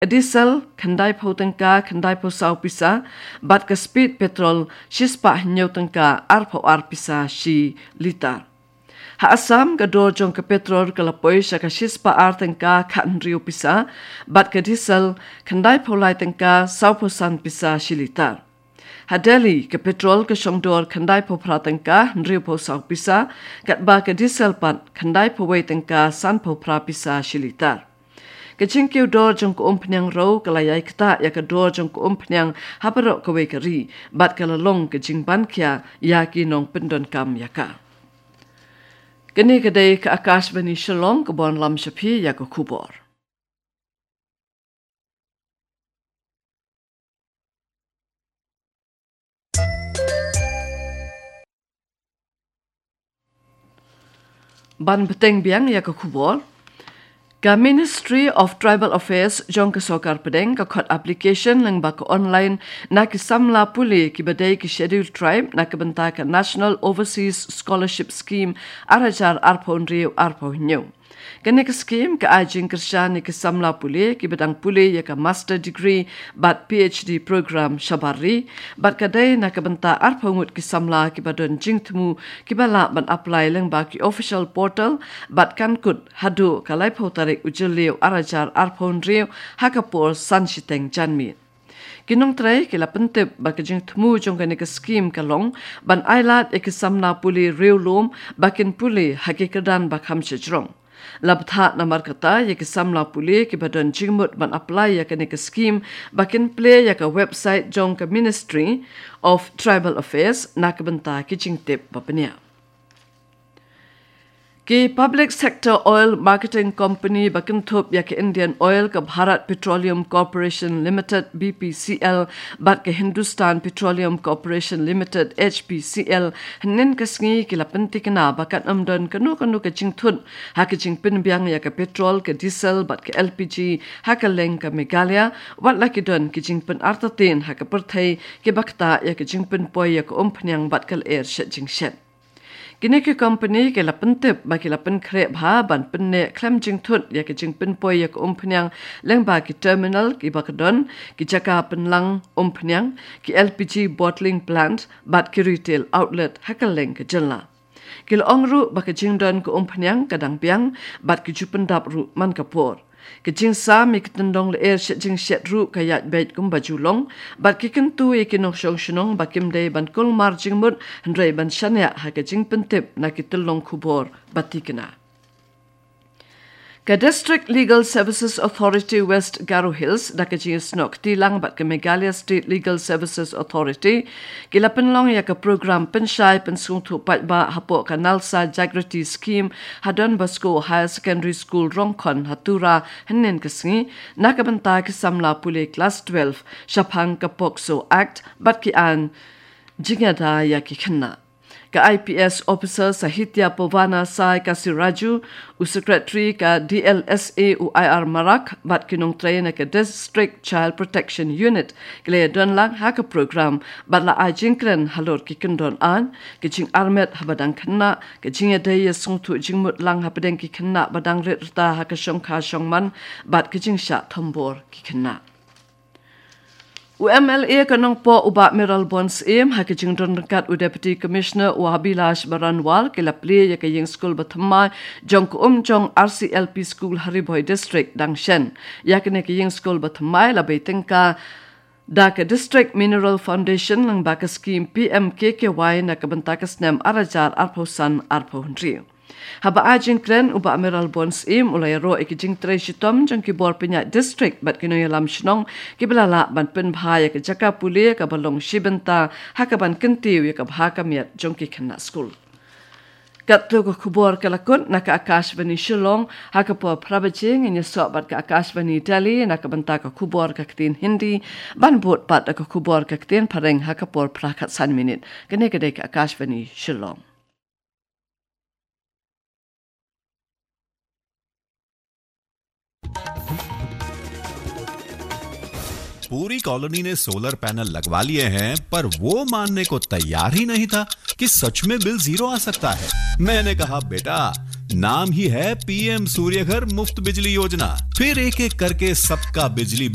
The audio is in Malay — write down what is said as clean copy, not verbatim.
diesel khandai pho tangka khandai pho sau pisa bat ka speed petrol shispa nyau tangka arpho arpisa shi liter. Ha Assam ka dor jong ka petrol ka lapoi sha ka shispa tangka khan riu pisa bat ka diesel khandai pho lai tangka sau pho san pisa shi liter. Ha Delhi ka petrol ka shongdor khandai pho phra tangka riu pho sau pisa kat ba ka diesel pat khandai pho wei tangka san pho phra pisa shi liter. Kaching kiu dor jong ko umpnyang ro kalayai kata ya ka dor jong ko umpnyang haparo ka wei kari bat ka lalong kaching ban kya ya ki nong pendon kam ya ka. Kini kadai ka Akashvani Shillong ka bon lam shapi ya ka kubor. Ban beteng biang ya ka kubor. Ka Ministry of Tribal Affairs jong ka sokar pedeng ka khot application lang ba ka online na ki samla puli ki badai ki scheduled tribe na ka banta ka National Overseas Scholarship Scheme arajar arpon riu arpo nyu. Kani ka scheme ka ajing kershan ni ki samla puli ki badang puli ya ka master degree bat PhD program shabari bat kadai na ka banta arpo ngut ki samla ki badon jingtmu ki bala ban apply lang ba ki official portal bat kan kut hadu kalai tarik ujulio arajar arpon riu hakapor sanshiteng janmi. Kinong tray kila pentip bakajing tmu jong kani ka scheme kalong ban ailat ikisamna puli riu lum bakin puli hakikadan bakham chejrong. Labtha namar kata ya kisamla puli ki badon jingmut ban apply ya kani ka scheme bakin play ya ka website jong ka Ministry of Tribal Affairs na kabanta ki jingtip bapanya. Ki Public Sector Oil Marketing Company bakintup ya ke Indian Oil ka Bharat Petroleum Corporation Limited BPCL bat ke Hindustan Petroleum Corporation Limited HPCL hanin kasngi kila pentikna bakat amdon kanu ka jingthun ha ke jingpin biang ya ke petrol ke diesel bat ke LPG ha ke leng ka Meghalaya wat laki don ke jingpin artatin ha ke perthai ke bakta ya ke jingpin poi ya ke umpnyang bat kal air shet jingshet. Kini ke company ke lapentip bagi lapen krep ha ban penne klem jing thut ya ke jing pen poi ya ke umpnyang leng ba ki terminal ki bakadon ki jaka penlang umpnyang ki LPG bottling plant bat ki retail outlet hakal leng ke jella. Kil ongru baka jing don ke umpnyang kadang piang bat ki jupendap ru man kapor. Kejing sa mi ketendong le air jing shet ru kayat bait kum bajulong bat kikentu ikinong shong shunong bakim day ban kul marjing mut hendrai ban shanya ha kejing pentip na kitulong kubor batikena. Ka District Legal Services Authority West Garo Hills da kejing snok tilang bat ke Meghalaya State Legal Services Authority kila penlong ya ka program pensyai pensung tu pat ba hapo ka Nalsa Jagrati Scheme hadon basko Higher Secondary School Rongkon hatura henin kesngi na ka banta ke samla puli class 12 Shapang ka Pokso Act bat ki an jingada ya ki kena. Ka IPS Officer Sahitya Povana Sai Kasiraju, Secretary ka DLSA UIR Marak, bat kinong train ka District Child Protection Unit, kaya don lang ha ka program, bat la ajingkren halor kikendon an, kajing armet habadang kena, kajing adaya sungtu jingmut lang habadang kikena badang rita ha ka syong ka syong man, bat kajing sya tombor kikena. UMLA kanong po uba Meral Bonds im hakijing don kat Deputy Commissioner Wahabilash Baranwal kilapli ya kayeng school bathamai jong jong RCLP School Hariboy District Dangshen ya kayeng school bathamai labai tengka Daka District Mineral Foundation lang baka scheme PMKKY na kabantakas nem arajar arposan arpohundri. Haba ajing kren uba Meral Bonds im ulay ro ikijing tre shitom jang kibor pinya district bat kinoy lam shnong kibalala ban pen bhaya ke jaka puli ka balong shibenta hakaban kentiu ya ka bhaka miat jong ki khana school. Katlo ko kubor kalakun naka Akashvani Shillong hakapo prabajing inya sok bat ka Akashvani Delhi naka banta ka kubor ka ktin Hindi ban bot bat ka kubor ka ktin pareng hakapor prakat san minute kene kede ka Akashvani Shillong. पूरी कॉलोनी ने solar panel लगवा लिए हैं, पर वो मानने को तैयार ही नहीं था कि सच में बिल जीरो आ सकता है। मैंने कहा बेटा, नाम ही है पीएम सूर्यघर मुफ्त बिजली योजना। फिर एक एक करके सबका बिजली